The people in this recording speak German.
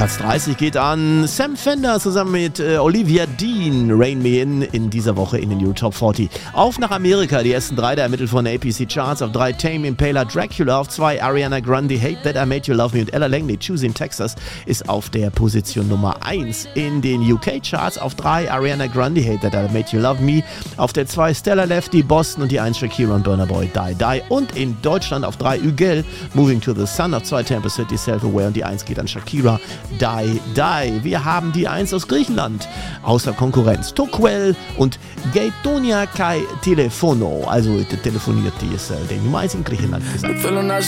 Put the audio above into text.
Platz 30 geht an Sam Fender zusammen mit Olivia Dean, Rain Me in dieser Woche in den New Top 40. Auf nach Amerika, die ersten 3 der ermittelt von APC Charts. Auf 3 Tame Impala Dracula, auf 2 Ariana Grande Hate That I Made You Love Me und Ella Langley Choosing Texas ist auf der Position Nummer 1 in den UK Charts. Auf 3 Ariana Grande Hate That I Made You Love Me, auf der 2 Stella Lefty Boston und die 1 Shakira und Burna Boy Die Die und in Deutschland auf 3 Ügel Moving to the Sun, auf 2 Tampa City Self Aware und die 1 geht an Shakira Die Die. Wir haben die 1 aus Griechenland außer Konkurrenz. Toquel und Gaetonia Kai Telefono. Also telefoniert die ist die Nummer 1 in Griechenland gesagt.